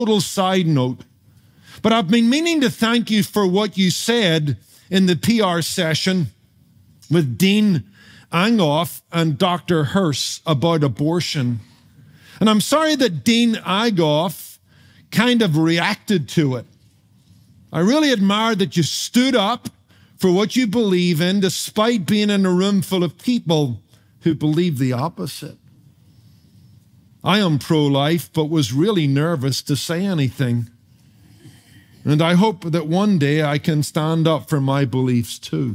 total side note. But I've been meaning to thank you for what you said in the PR session with Dean Angoff and Dr. Hurst about abortion. And I'm sorry that Dean Angoff kind of reacted to it. I really admire that you stood up for what you believe in, despite being in a room full of people who believe the opposite. I am pro-life, but was really nervous to say anything. And I hope that one day I can stand up for my beliefs too.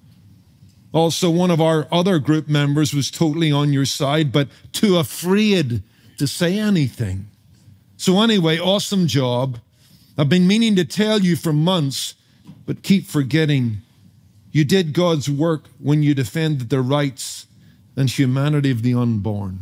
Also, one of our other group members was totally on your side, but too afraid to say anything. So anyway, awesome job. I've been meaning to tell you for months, but keep forgetting. You did God's work when you defended the rights and humanity of the unborn.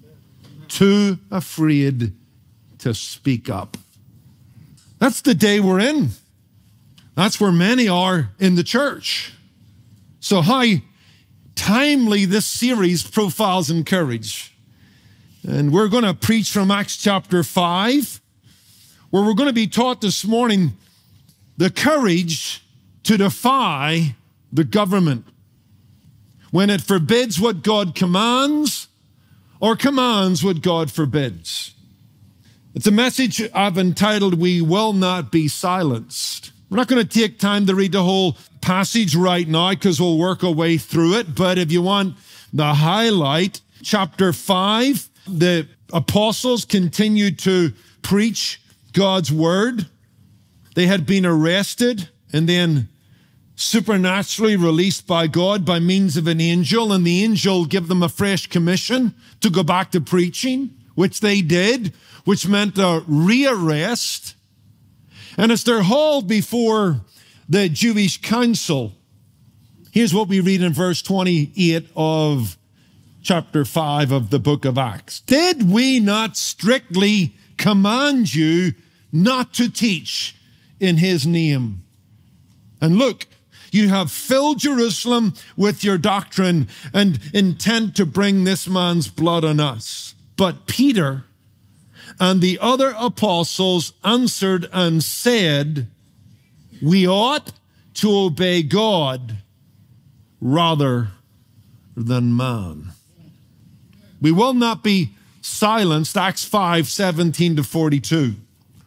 Too afraid to speak up. That's the day we're in. That's where many are in the church. So how timely this series, Profiles in Courage. And we're going to preach from Acts chapter 5, where we're going to be taught this morning the courage to defy the government when it forbids what God commands or commands what God forbids. It's a message I've entitled, We Will Not Be Silenced. We're not going to take time to read the whole passage right now because we'll work our way through it. But if you want the highlight, chapter 5, the apostles continued to preach God's word. They had been arrested and then supernaturally released by God by means of an angel, and the angel gave them a fresh commission to go back to preaching, which they did, which meant a rearrest. And as they're hauled before the Jewish council, here's what we read in verse 28 of chapter 5 of the book of Acts. Did we not strictly command you not to teach in his name? And look, you have filled Jerusalem with your doctrine and intend to bring this man's blood on us. But Peter and the other apostles answered and said, we ought to obey God rather than man. We will not be silenced, Acts 5, 17 to 42.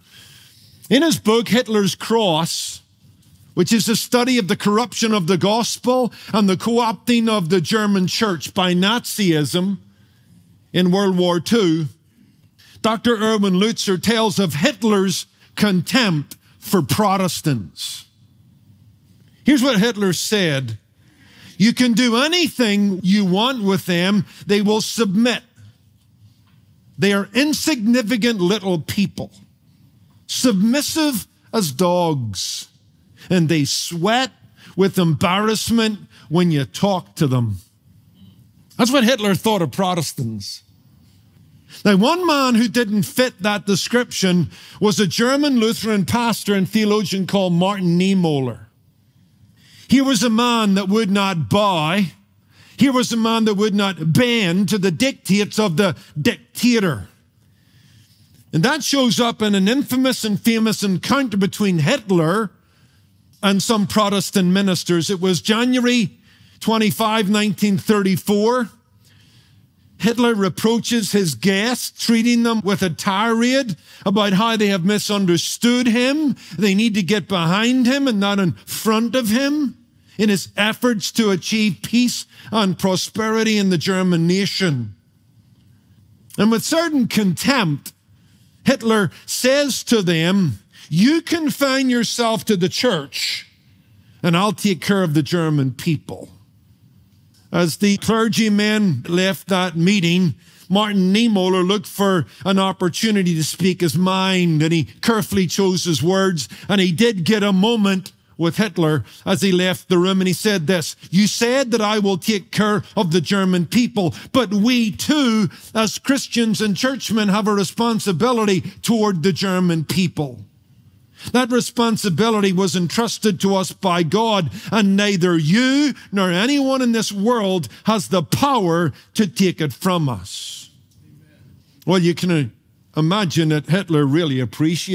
In his book, Hitler's Cross, which is a study of the corruption of the gospel and the co-opting of the German church by Nazism in World War II, Dr. Erwin Lutzer tells of Hitler's contempt for Protestants. Here's what Hitler said. You can do anything you want with them. They will submit. They are insignificant little people, submissive as dogs, and they sweat with embarrassment when you talk to them. That's what Hitler thought of Protestants. Now, one man who didn't fit that description was a German Lutheran pastor and theologian called Martin Niemöller. He was a man that would not bow. He was a man that would not bend to the dictates of the dictator. And that shows up in an infamous and famous encounter between Hitler and some Protestant ministers. It was January 25, 1934. Hitler reproaches his guests, treating them with a tirade about how they have misunderstood him. They need to get behind him and not in front of him in his efforts to achieve peace and prosperity in the German nation. And with certain contempt, Hitler says to them, you confine yourself to the church, and I'll take care of the German people. As the clergymen left that meeting, Martin Niemöller looked for an opportunity to speak his mind, and he carefully chose his words, and he did get a moment with Hitler as he left the room, and he said this, you said that I will take care of the German people, but we too, as Christians and churchmen, have a responsibility toward the German people. That responsibility was entrusted to us by God, and neither you nor anyone in this world has the power to take it from us. Well, you can imagine that Hitler really appreciated